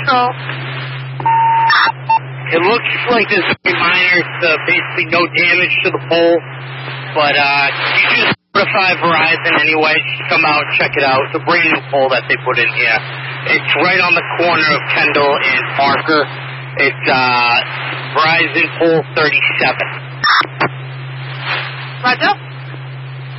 Central. It looks like there's very minor, basically no damage to the pole, but you just notify Verizon anyway. Just come out and check it out. It's a brand new pole that they put in here. It's right on the corner of Kendall and Parker. It's Verizon pole 37. Roger.